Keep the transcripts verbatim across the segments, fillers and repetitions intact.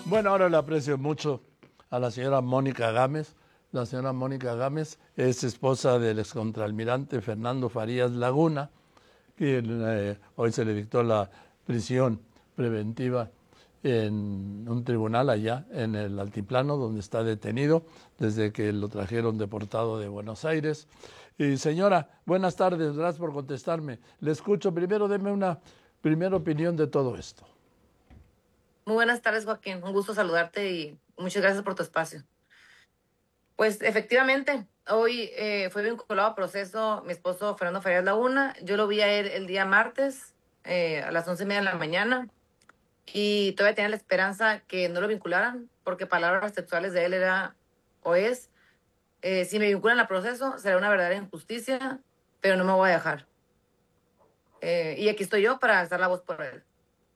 Bueno, ahora le aprecio mucho a la señora Mónica Gámez. La señora Mónica Gámez es esposa del excontralmirante Fernando Farías Laguna, quien eh, hoy se le dictó la prisión preventiva en un tribunal allá en el Altiplano, donde está detenido desde que lo trajeron deportado de Buenos Aires. Y señora, buenas tardes, gracias por contestarme. Le escucho. Primero, deme una primera opinión de todo esto. Muy buenas tardes, Joaquín. Un gusto saludarte y muchas gracias por tu espacio. Pues efectivamente, hoy eh, fue vinculado a proceso mi esposo Fernando Farías Laguna. Yo lo vi a él el día martes eh, a las once y media de la mañana y todavía tenía la esperanza que no lo vincularan porque palabras textuales de él era o es, eh, si me vinculan al proceso será una verdadera injusticia, pero no me voy a dejar. Eh, y aquí estoy yo para alzar la voz por él.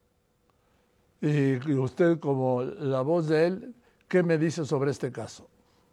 Y usted, como la voz de él, ¿qué me dice sobre este caso?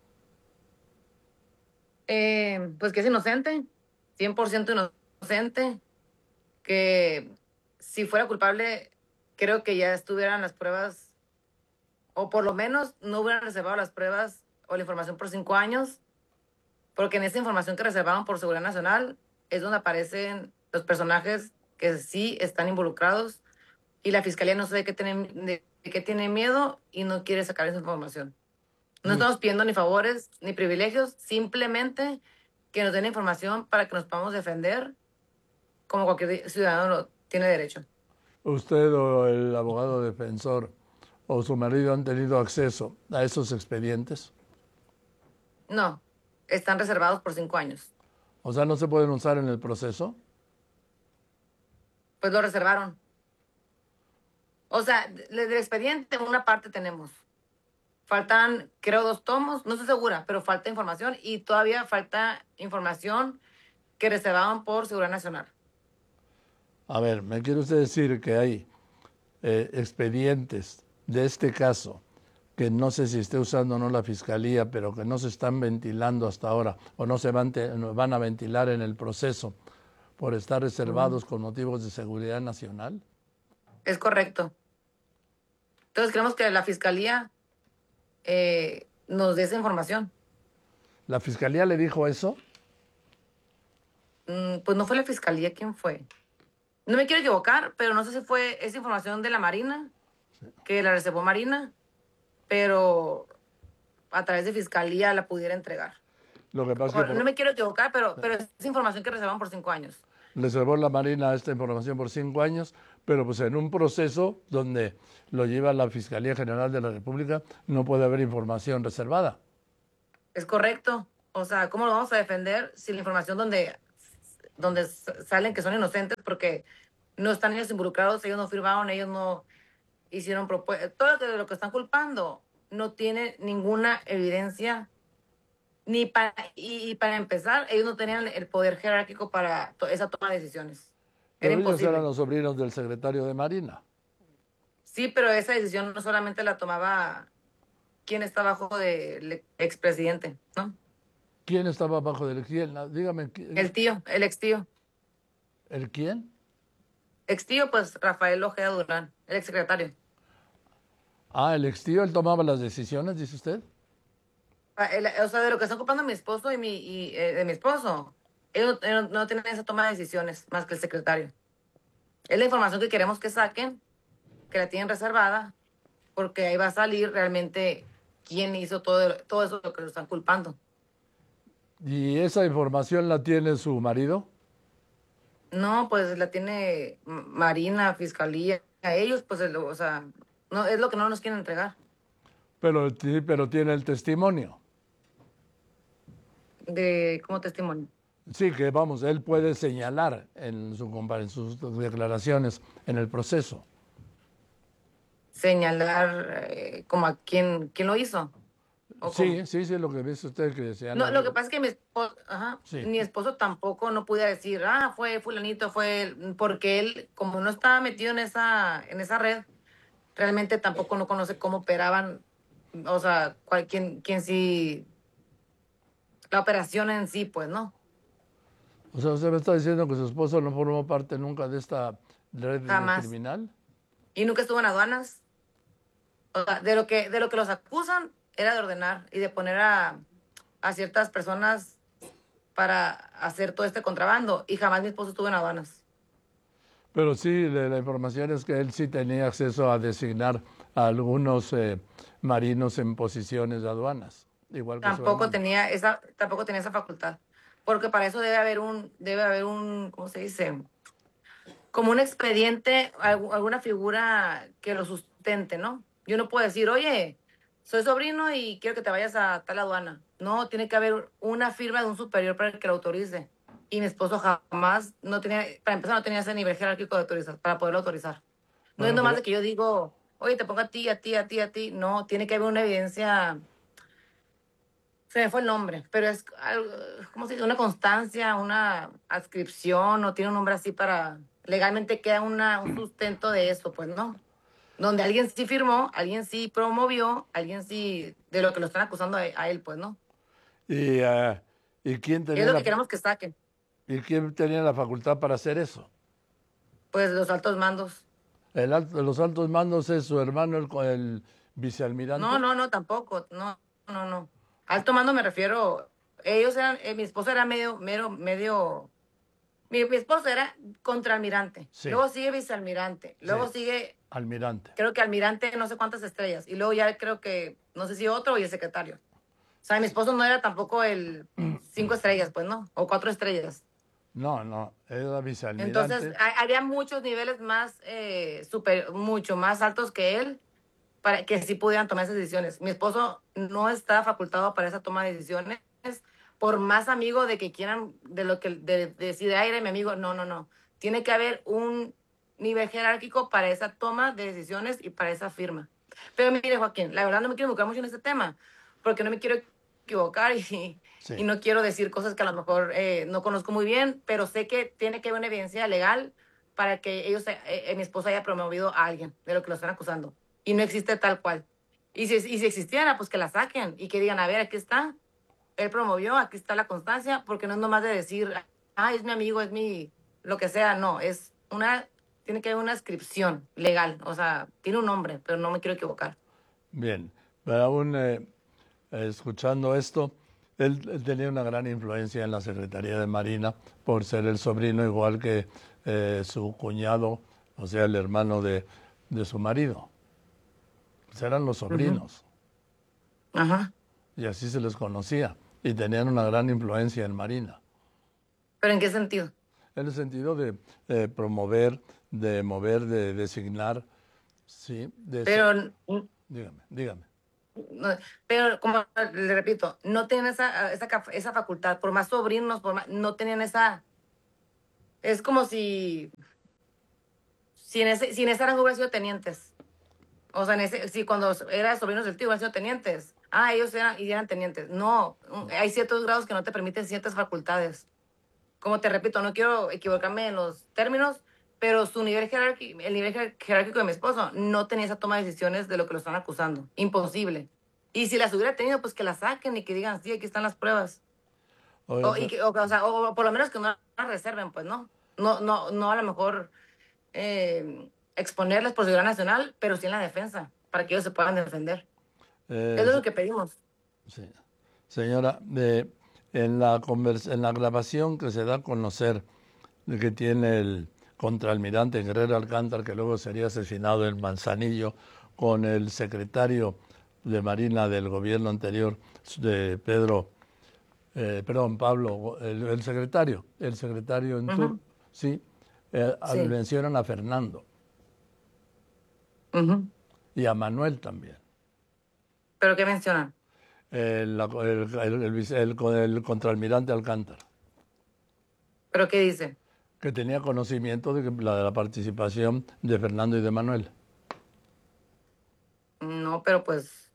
Eh, pues que es inocente, cien por ciento inocente, que si fuera culpable, creo que ya estuvieran las pruebas, o por lo menos no hubieran reservado las pruebas o la información por cinco años, porque en esa información que reservaron por seguridad nacional es donde aparecen los personajes que sí están involucrados y la fiscalía no sabe de qué tiene, de qué tiene miedo y no quiere sacar esa información. No estamos pidiendo ni favores ni privilegios, simplemente que nos den información para que nos podamos defender como cualquier ciudadano lo tiene derecho. ¿Usted o el abogado defensor o su marido han tenido acceso a esos expedientes? No, están reservados por cinco años. O sea, ¿no se pueden usar en el proceso? Pues lo reservaron. O sea, de- del expediente una parte tenemos. Faltan, creo, dos tomos, no estoy segura, pero falta información y todavía falta información que reservaban por seguridad nacional. A ver, ¿me quiere usted decir que hay eh, expedientes de este caso que no sé si esté usando o no la fiscalía, pero que no se están ventilando hasta ahora o no se van, te, no van a ventilar en el proceso por estar Mm. reservados con motivos de seguridad nacional? Es correcto. Entonces creemos que la fiscalía eh, nos dé esa información. ¿La fiscalía le dijo eso? Mm, pues no fue la fiscalía, ¿quién fue? No me quiero equivocar, pero no sé si fue esa información de la Marina, que la reservó Marina, pero a través de fiscalía la pudiera entregar. Lo que pasa es O- que no por, me quiero equivocar, pero, pero es información que reservaron por cinco años. reservó la Marina esta información por cinco años, pero pues en un proceso donde lo lleva la Fiscalía General de la República no puede haber información reservada. Es correcto. O sea, ¿cómo lo vamos a defender si la información donde, donde s- salen que son inocentes porque no están ellos involucrados, ellos no firmaron, ellos no hicieron propuestas, todo lo que, lo que están culpando no tiene ninguna evidencia, ni para, y, y para empezar, ellos no tenían el poder jerárquico para to- esa toma de decisiones. Era Pero ellos eran imposible. los sobrinos del secretario de Marina. Sí, pero esa decisión no solamente la tomaba quien está bajo del expresidente, ¿no? ¿Quién estaba bajo del quién? Dígame, El tío, el ex tío. ¿el quién? Ex tío, pues Rafael Ojeda Durán, el ex secretario. Ah, el ex tío, él tomaba las decisiones, dice usted. Ah, el- o sea, de lo que está ocupando mi esposo y mi, y, eh, de mi esposo, ellos no, ellos no tienen esa toma de decisiones más que el secretario. Es la información que queremos que saquen, que la tienen reservada, porque ahí va a salir realmente quién hizo todo, todo eso lo que lo están culpando. ¿Y esa información la tiene su marido? No, pues la tiene M- Marina, Fiscalía, a ellos, pues, el- o sea, no, es lo que no nos quieren entregar. Pero, sí, pero tiene el testimonio. De, como testimonio. Sí, que vamos, él puede señalar en, su, compa- en sus declaraciones en el proceso. Señalar eh, como a quién, quién lo hizo, o cómo. Sí, sí, sí, lo que dice usted que No, señala. lo que pasa es que mi esposo, ajá, Sí, mi esposo tampoco no pudiera decir, ah, fue fulanito, fue él, porque él, como no estaba metido en esa, en esa red, realmente tampoco no conoce cómo operaban, o sea, cuál, quién, quién sí, la operación en sí, pues, ¿no? o sea, usted me está diciendo que su esposo no formó parte nunca de esta red Jamás. criminal. Y nunca estuvo en aduanas. O sea, de lo que, de lo que los acusan era de ordenar y de poner a, a ciertas personas para hacer todo este contrabando. Y jamás mi esposo estuvo en aduanas. Pero sí, la, la información es que él sí tenía acceso a designar a algunos eh, marinos en posiciones de aduanas, igual que su Tampoco hermano. tenía esa, tampoco tenía esa facultad. Porque para eso debe haber un, debe haber un, ¿cómo se dice? Como un expediente, algu- alguna figura que lo sustente, ¿no? Yo no puedo decir, oye, soy sobrino y quiero que te vayas a tal aduana. No, tiene que haber una firma de un superior para que lo autorice. Y mi esposo jamás, no tenía, para empezar, no tenía ese nivel jerárquico de autorizar, para poderlo autorizar. No es Bueno, nomás de pero que yo digo, oye, te pongo a ti, a ti, a ti, a ti. No, tiene que haber una evidencia, se me fue el nombre, pero es algo, ¿cómo se dice? Una constancia, una adscripción, o tiene un nombre así para, legalmente queda una, un sustento de eso, pues, ¿no? Donde alguien sí firmó, alguien sí promovió, alguien sí, de lo que lo están acusando a, a él, pues, ¿no? ¿y, eh, ¿y quién Es tenía lo la, que queremos que saquen, y quién tenía la facultad para hacer eso? pues, los altos mandos. El alto- los altos mandos es su hermano, el, co- el No, vicealmirante. no, no, tampoco, no, no, no. Alto mando me refiero, ellos eran, eh, mi esposo era medio, medio, medio. Mi, mi esposo era contraalmirante, Sí, luego sigue vicealmirante, sí, luego sigue, almirante. creo que almirante no sé cuántas estrellas, y luego ya creo que, no sé si otro y el secretario. O sea, mi esposo no era tampoco el cinco estrellas, pues no, o cuatro estrellas. No, no, era Entonces, vicealmirante. ha- había muchos niveles más, eh, super, mucho más altos que él para que sí pudieran tomar esas decisiones. Mi esposo no está facultado para esa toma de decisiones, por más amigo de que quieran, de lo que de, de decir, ay, era mi amigo, no, no, no. Tiene que haber un nivel jerárquico para esa toma de decisiones y para esa firma. Pero mire, Joaquín, la verdad no me quiero involucrar mucho en este tema, porque no me quiero equivocar y, y Sí. no quiero decir cosas que a lo mejor eh, no conozco muy bien, pero sé que tiene que haber una evidencia legal para que ellos, eh, eh, mi esposo haya promovido a alguien de lo que lo están acusando y no existe tal cual. Y si, y si existiera, pues que la saquen y que digan, a ver, aquí está, él promovió, aquí está la constancia, porque no es nomás de decir, ah, es mi amigo, es mi, lo que sea, no, es una, tiene que haber una inscripción legal, o sea, tiene un nombre, pero no me quiero equivocar. Bien, pero aún eh, escuchando esto, él, él tenía una gran influencia en la Secretaría de Marina por ser el sobrino igual que eh, su cuñado, o sea, el hermano de, de su marido. Pues eran los Ujú. sobrinos Ajá. y así se les conocía y tenían una gran influencia en Marina, ¿Pero en qué sentido? en el sentido de eh, promover, de mover, de designar, sí, de ese- Pero, mm, dígame, dígame. no, pero como le repito, no tienen esa, esa, cap- esa facultad, por más sobrinos, por más, no tenían esa, es como si, si en ese, si en ese rango hubieran sido tenientes. O sea, en ese, sí, cuando eran sobrinos del tío, han sido tenientes. Ah, ellos eran y eran tenientes. No, un- hay ciertos grados que no te permiten ciertas facultades. Como te repito, no quiero equivocarme en los términos, pero su nivel jerárquico, el nivel jer- jerárquico de mi esposo no tenía esa toma de decisiones de lo que lo están acusando. Imposible. Y si las hubiera tenido, pues que las saquen y que digan, sí, aquí están las pruebas. Oiga, O, y pero- que, o, o sea, o, o por lo menos que no las reserven, pues, ¿no? No, no, no a lo mejor eh, exponerlas por seguridad nacional, pero sí en la defensa, para que ellos se puedan defender. eh, Es lo que pedimos. sí. Señora, de- en la convers- en la grabación que se da a conocer de que tiene el contraalmirante Guerrero Alcántar, que luego sería asesinado en Manzanillo, con el secretario de Marina del gobierno anterior, de Pedro, eh, perdón, Pablo, el, el secretario, el secretario en Ujú. turno, sí, eh, a- Sí. mencionan a Fernando Ujú. y a Manuel también. ¿Pero qué mencionan? El, la- el, el- el vice- el- el contraalmirante Alcántar, ¿Pero qué dice? que tenía conocimiento de que la, de la participación de Fernando y de Manuel. No, pero pues,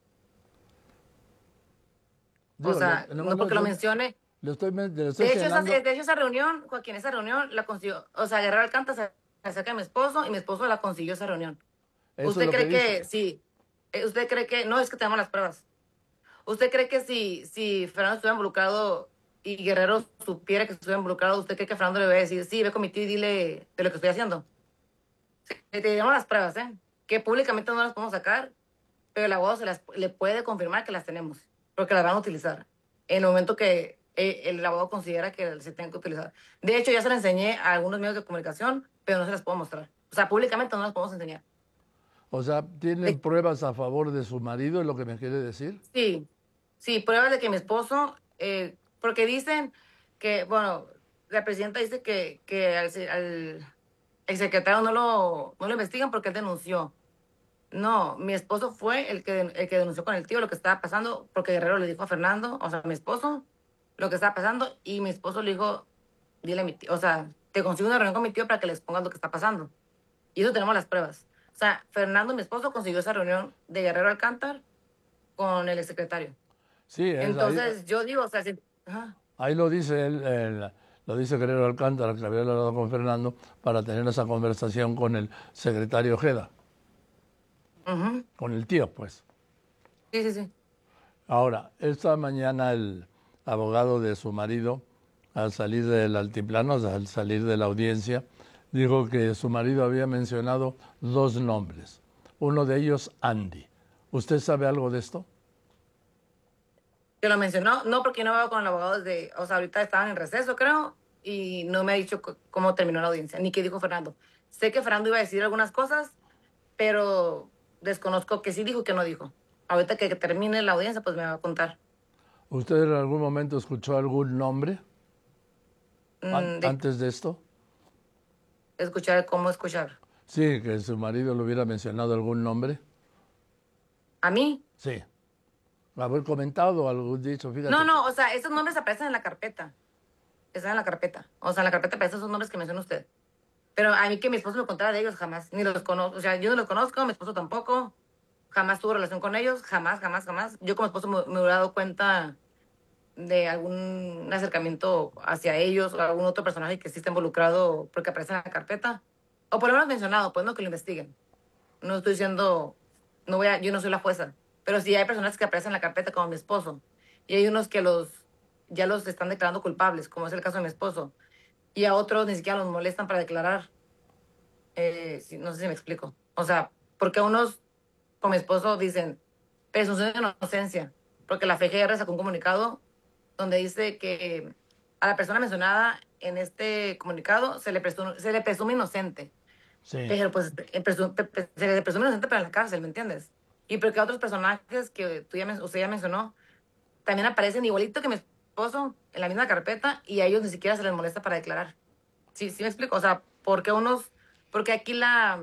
o Digo, le, sea, no, no no, porque lo yo mencione. le estoy, me- le estoy De hecho, esa, señalando, de hecho, esa reunión, Joaquín, esa reunión la consiguió, o sea, Guerrero Alcántara se acerca a mi esposo y mi esposo la consiguió esa reunión. eso es ¿Usted lo que cree dice. que sí? eh, ¿Usted cree que, no, es que tenemos las pruebas? ¿Usted cree que si, si Fernando estuviera involucrado y Guerrero supiera que estuviera involucrado, usted cree que Fernando le va a decir, sí, ve con mi tío y dile de lo que estoy haciendo? Eh, Tenemos las pruebas, ¿eh? Que públicamente no las podemos sacar, pero el abogado se las, le puede confirmar que las tenemos, porque las van a utilizar en el momento que eh, el abogado considera que se tienen que utilizar. De hecho, ya se las enseñé a algunos medios de comunicación, pero no se las puedo mostrar. O sea, públicamente no las podemos enseñar. O sea, ¿tienen De- pruebas a favor de su marido, es lo que me quiere decir? sí, sí, pruebas de que mi esposo, eh, porque dicen que, bueno, la presidenta dice que, que al, se- al el secretario no lo, no lo investigan porque él denunció. No, mi esposo fue el que, el que denunció con el tío lo que estaba pasando, porque Guerrero le dijo a Fernando, o sea, a mi esposo, lo que estaba pasando, y mi esposo le dijo, dile a mi tío, o sea, te consigo una reunión con mi tío para que les pongan lo que está pasando. Y eso tenemos las pruebas. O sea, Fernando, mi esposo, consiguió esa reunión de Guerrero Alcántar con el exsecretario. Sí, es ahí, Entonces, yo digo, o sea, si, ajá, ahí lo dice él, el- lo dice Guerrero Alcántara, que había hablado con Fernando para tener esa conversación con el secretario Ojeda, ujú, con el tío, pues. sí, sí, sí. Ahora, esta mañana el abogado de su marido, al salir del altiplano, o sea, al salir de la audiencia, dijo que su marido había mencionado dos nombres. Uno de ellos, Andy. ¿Usted sabe algo de esto? Que lo mencionó, no, porque yo no veo con el abogado desde, o sea, ahorita estaban en receso, creo, y no me ha dicho c- cómo terminó la audiencia, ni qué dijo Fernando. Sé que Fernando iba a decir algunas cosas, pero desconozco que sí dijo y que no dijo. Ahorita que termine la audiencia, pues me va a contar. ¿Usted en algún momento escuchó algún nombre an- Mm, de antes de esto? escuchar cómo escuchar. Sí, que su marido le hubiera mencionado algún nombre. ¿A mí? Sí. Haber comentado algún dicho, No, fíjate que... no, o sea, esos nombres aparecen en la carpeta. Están en la carpeta. O sea, en la carpeta aparecen esos nombres que menciona usted. Pero a mí que mi esposo me contara de ellos, jamás. Ni los conozco. O sea, yo no los conozco, mi esposo tampoco. Jamás tuvo relación con ellos, jamás, jamás, jamás. Yo como esposo me, me hubiera dado cuenta de algún acercamiento hacia ellos o algún otro personaje que sí está involucrado porque aparece en la carpeta. O por lo menos mencionado, pues no que lo investiguen. No estoy diciendo, no voy a, yo no soy la jueza, pero sí hay personas que aparecen en la carpeta como mi esposo. Y hay unos que los, ya los están declarando culpables, como es el caso de mi esposo. Y a otros ni siquiera los molestan para declarar. Eh, sí, no sé si me explico. O sea, porque a unos, con mi esposo, dicen presunción de inocencia, porque la F G R sacó un comunicado donde dice que a la persona mencionada en este comunicado se le presume, se le presume inocente, Sí. pero pues eh, presu- pe- pe- se le presume inocente pero en la cárcel, ¿me entiendes? Y porque otros personajes que tú ya, men- usted ya mencionó también aparecen igualito que mi esposo en la misma carpeta y a ellos ni siquiera se les molesta para declarar. Sí, sí me explico. O sea, porque unos, porque aquí la,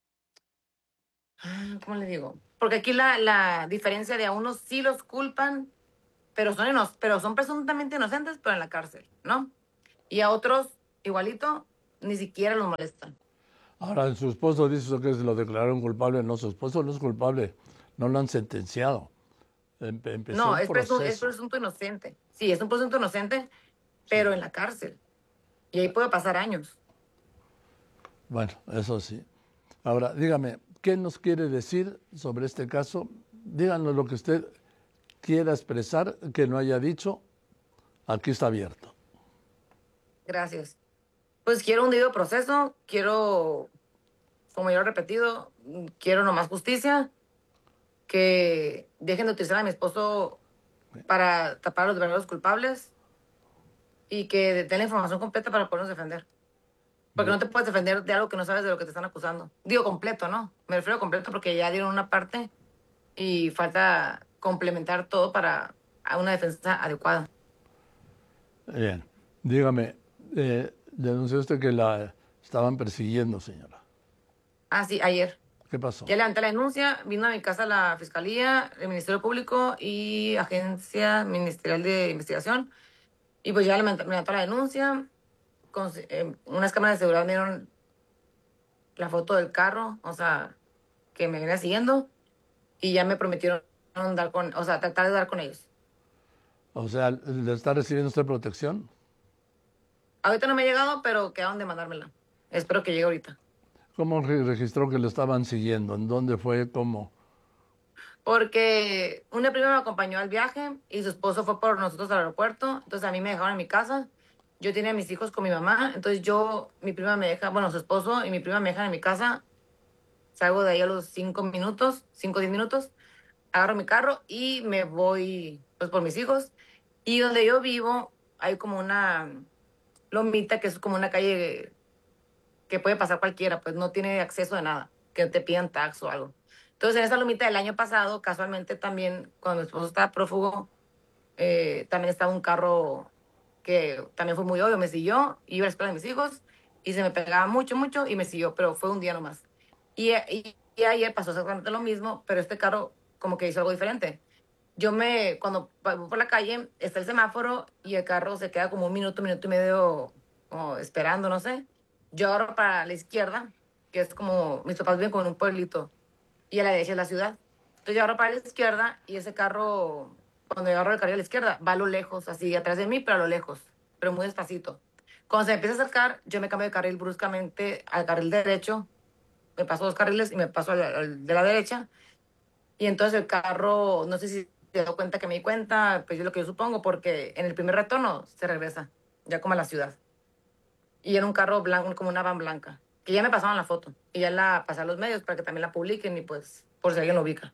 ah, ¿cómo le digo? Porque aquí la, la diferencia de a unos sí los culpan, pero son, ino- pero son presuntamente inocentes, pero en la cárcel, ¿no? Y a otros, igualito, ni siquiera los molestan. Ahora, su esposo dice que lo declararon culpable. No, su esposo no es culpable. No lo han sentenciado. Empe- empezó No, un es, presu- es proceso. presunto inocente. Sí, es un presunto inocente, Sí. pero en la cárcel. Y ahí puede pasar años. Bueno, eso sí. Ahora, dígame, ¿qué nos quiere decir sobre este caso? Díganos lo que usted quiera expresar que no haya dicho. Aquí está abierto. Gracias. Pues quiero un debido proceso, quiero, como ya lo he repetido, mm, quiero nomás justicia, que dejen de utilizar a mi esposo para tapar a los verdaderos culpables y que den la información completa para podernos defender. Porque no te puedes defender de algo que no sabes de lo que te están acusando. Digo completo, ¿no? Me refiero a completo porque ya dieron una parte y falta complementar todo para a una defensa adecuada. Bien. Dígame, eh, denunció usted que la estaban persiguiendo, señora. Ah, sí, ayer. ¿Qué pasó? Ya levanté la denuncia, vino a mi casa la Fiscalía, el Ministerio Público y Agencia Ministerial de Investigación. Y pues ya levantó, levantó la denuncia. Con, eh, unas cámaras de seguridad me dieron la foto del carro, o sea, que me venía siguiendo. Y ya me prometieron dar con, o sea, tratar de dar con ellos. O sea, ¿le está recibiendo usted protección? Ahorita no me ha llegado, pero quedaron de mandármela. Espero que llegue ahorita. ¿Cómo re- registró que lo estaban siguiendo? ¿En dónde fue? ¿Cómo? Porque una prima me acompañó al viaje y su esposo fue por nosotros al aeropuerto. Entonces a mí me dejaron en mi casa. Yo tenía a mis hijos con mi mamá. Entonces yo, mi prima me deja, bueno, su esposo y mi prima me dejan en mi casa. Salgo de ahí a los cinco minutos, cinco o diez minutos. agarro mi carro y me voy pues por mis hijos. Y donde yo vivo hay como una lomita que es como una calle que puede pasar cualquiera, pues no tiene acceso de nada, que te pidan tax o algo. Entonces, en esa lomita del año pasado, casualmente también, cuando mi esposo estaba prófugo, eh, también estaba un carro que también fue muy obvio, me siguió, iba a la escuela de mis hijos y se me pegaba mucho, mucho y me siguió, pero fue un día nomás. Y, y, y ayer pasó exactamente lo mismo, pero este carro como que hizo algo diferente. Yo me, cuando voy por la calle, está el semáforo y el carro se queda como un minuto, minuto y medio como esperando, no sé. Yo agarro para la izquierda, que es como, mis papás viven como en un pueblito, y a la derecha es la ciudad. Entonces yo agarro para la izquierda y ese carro, cuando yo agarro el carril a la izquierda, va a lo lejos, así atrás de mí, pero a lo lejos, pero muy despacito. Cuando se me empieza a acercar, yo me cambio de carril bruscamente al carril derecho, me paso dos carriles y me paso al, al de la derecha, y entonces el carro, no sé si se dio cuenta que me di cuenta, pues yo lo que yo supongo, porque en el primer retorno se regresa, ya como a la ciudad. Y era un carro blanco, como una van blanca, que ya me pasaban la foto. Y ya la pasé a los medios para que también la publiquen y pues por si alguien lo ubica.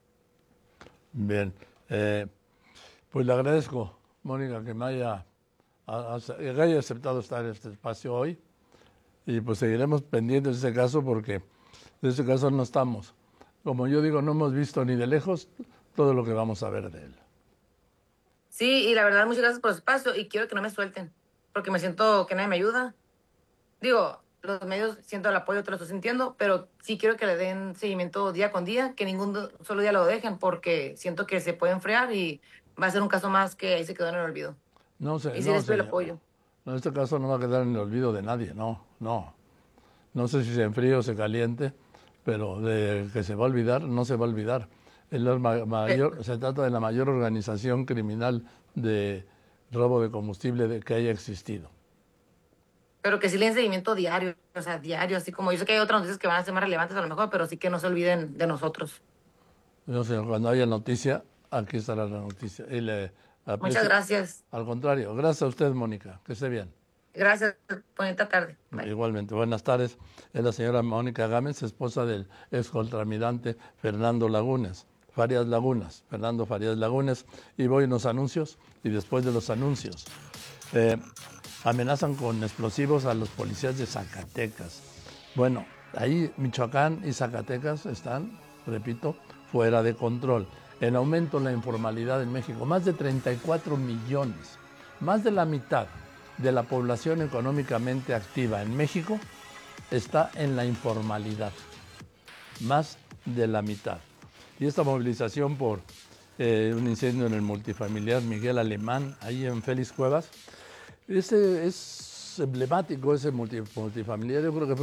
Bien. Eh, pues le agradezco, Mónica, que me haya, a- a- que haya aceptado estar en este espacio hoy. Y pues seguiremos pendientes de ese caso porque de ese caso no estamos. Como yo digo, no hemos visto ni de lejos todo lo que vamos a ver de él. Sí, y la verdad, muchas gracias por el espacio y quiero que no me suelten, porque me siento que nadie me ayuda. Digo, los medios siento el apoyo, te lo estoy sintiendo, pero sí quiero que le den seguimiento día con día, que ningún do- solo día lo dejen, porque siento que se puede enfriar y va a ser un caso más que ahí se quedó en el olvido. No sé, Y sí no, les pido el señor. apoyo. No, este caso no va a quedar en el olvido de nadie, no, no. No sé si se enfríe o se caliente, pero de que se va a olvidar, no se va a olvidar. Es la ma- Pe- mayor, se trata de la mayor organización criminal de robo de combustible de- que haya existido. Pero que sí le den seguimiento diario, o sea, diario, así como yo sé que hay otras noticias que van a ser más relevantes a lo mejor, pero sí que no se olviden de nosotros. No sé, cuando haya noticia, aquí estará la noticia. Y le Muchas aprecio. gracias. Al contrario, gracias a usted, Mónica. Que esté bien. Gracias. Bonita tarde. Bye. Igualmente, buenas tardes. Es la señora Mónica Gámez, esposa del ex contralmirante Fernando Lagunes, Farías Lagunas, Fernando Farías Lagunes. Y voy a unos anuncios y después de los anuncios. eh, amenazan con explosivos a los policías de Zacatecas. Bueno, ahí Michoacán y Zacatecas están, repito, fuera de control. En aumento la informalidad en México, más de treinta y cuatro millones, más de la mitad de la población económicamente activa en México está en la informalidad, más de la mitad. Y esta movilización por eh, un incendio en el multifamiliar Miguel Alemán, ahí en Félix Cuevas, ese es emblemático, ese multi- multifamiliar, yo creo que fue